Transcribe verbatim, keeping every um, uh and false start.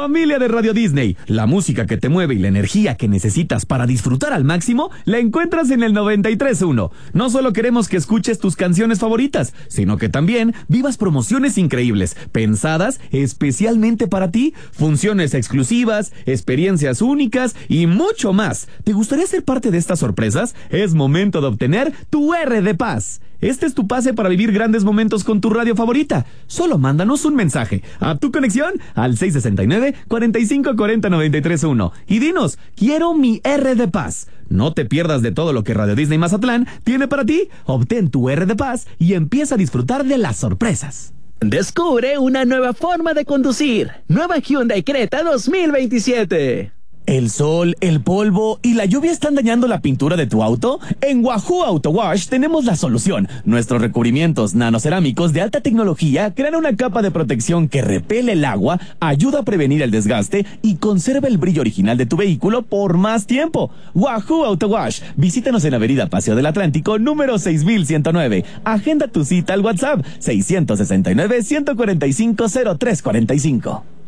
Familia de Radio Disney, la música que te mueve y la energía que necesitas para disfrutar al máximo la encuentras en el noventa y tres punto uno. No solo queremos que escuches tus canciones favoritas, sino que también vivas promociones increíbles, pensadas especialmente para ti, funciones exclusivas, experiencias únicas y mucho más. ¿Te gustaría ser parte de estas sorpresas? Es momento de obtener tu R de Paz. Este es tu pase para vivir grandes momentos con tu radio favorita. Solo mándanos un mensaje a tu conexión al seis seis nueve, cuatro cinco cuatro cero, nueve tres uno y dinos, quiero mi R de Paz. No te pierdas de todo lo que Radio Disney Mazatlán tiene para ti. Obtén tu R de Paz y empieza a disfrutar de las sorpresas. Descubre una nueva forma de conducir. Nueva Hyundai Creta dos mil veintisiete. ¿El sol, el polvo y la lluvia están dañando la pintura de tu auto? En Wahoo Auto Wash tenemos la solución. Nuestros recubrimientos nanocerámicos de alta tecnología crean una capa de protección que repele el agua, ayuda a prevenir el desgaste y conserva el brillo original de tu vehículo por más tiempo. Wahoo Auto Wash. Visítanos en Avenida Paseo del Atlántico, número seis mil ciento nueve. Agenda tu cita al WhatsApp seis seis nueve, uno cuatro cinco, cero tres cuatro cinco.